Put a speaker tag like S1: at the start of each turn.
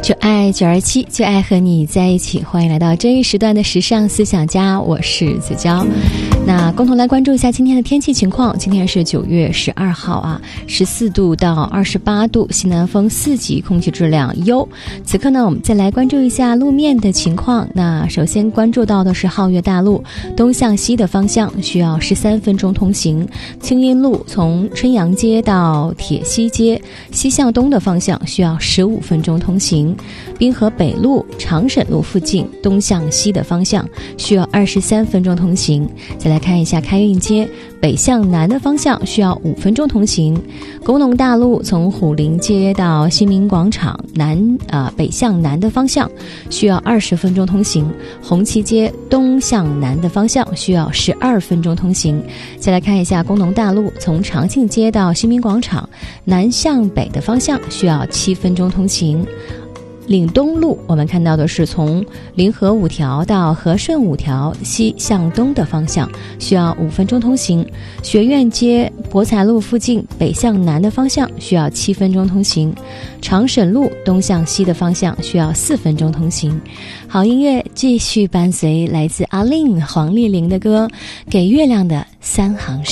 S1: 就爱927，就爱和你在一起。欢迎来到这一时段的时尚思想家，我是子娇。那共同来关注一下今天的天气情况。今天是9月12号啊，14度到28度，西南风4级，空气质量优。此刻呢，我们再来关注一下路面的情况。那首先关注到的是皓月大路东向西的方向需要13分钟通行，清音路从春阳街到铁西街西向东的方向需要15分钟通行，滨河北路长沈路附近东向西的方向需要23分钟通行。再来看一下开运街北向南的方向需要5分钟通行，工农大路从虎林街到新民广场北向南的方向需要20分钟通行，红旗街东向南的方向需要12分钟通行。再来看一下工农大路从长庆街到新民广场南向北的方向需要7分钟通行。岭东路我们看到的是从临河5条到和顺5条西向东的方向需要5分钟通行，学院街博彩路附近北向南的方向需要7分钟通行，长沈路东向西的方向需要4分钟通行。好音乐继续伴随来自阿令黄丽玲的歌《给月亮的3行诗》。